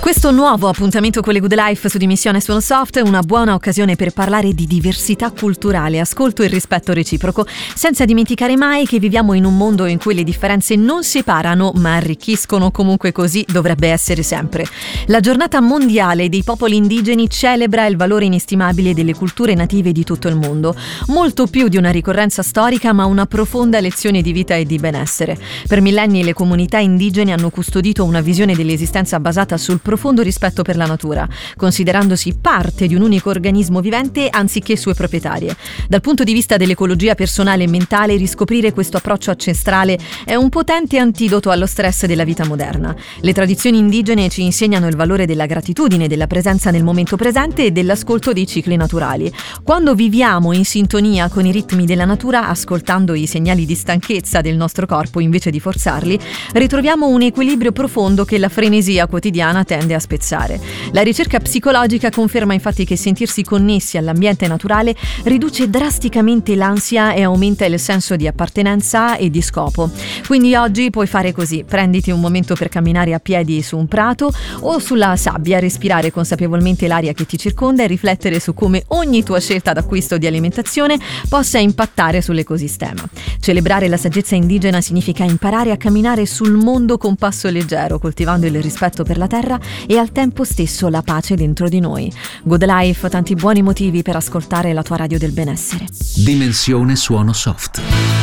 Questo nuovo appuntamento con le Good Life su Dimissione Suono Soft è una buona occasione per parlare di diversità culturale, ascolto e rispetto reciproco, senza dimenticare mai che viviamo in un mondo in cui le differenze non separano ma arricchiscono, comunque così dovrebbe essere sempre. La giornata mondiale dei popoli indigeni celebra il valore inestimabile delle culture native di tutto il mondo, molto più di una ricorrenza storica ma una profonda lezione di vita e di benessere. Per millenni le comunità indigene hanno custodito una visione dell'esistenza basata sul profondo rispetto per la natura, considerandosi parte di un unico organismo vivente anziché sue proprietarie. Dal punto di vista dell'ecologia personale e mentale, riscoprire questo approccio ancestrale è un potente antidoto allo stress della vita moderna. Le tradizioni indigene ci insegnano il valore della gratitudine, della presenza nel momento presente e dell'ascolto dei cicli naturali. Quando viviamo in sintonia con i ritmi della natura, ascoltando i segnali di stanchezza del nostro corpo invece di forzarli, ritroviamo un equilibrio profondo che la frenesia quotidiana tende a spezzare. La ricerca psicologica conferma infatti che sentirsi connessi all'ambiente naturale riduce drasticamente l'ansia e aumenta il senso di appartenenza e di scopo. Quindi oggi puoi fare così: prenditi un momento per camminare a piedi su un prato o sulla sabbia, respirare consapevolmente l'aria che ti circonda e riflettere su come ogni tua scelta d'acquisto di alimentazione possa impattare sull'ecosistema. Celebrare la saggezza indigena significa imparare a camminare sul mondo con passo leggero, coltivando il rispetto per la terra e al tempo stesso la pace dentro di noi. Good Life, tanti buoni motivi per ascoltare la tua radio del benessere. Dimensione Suono Soft.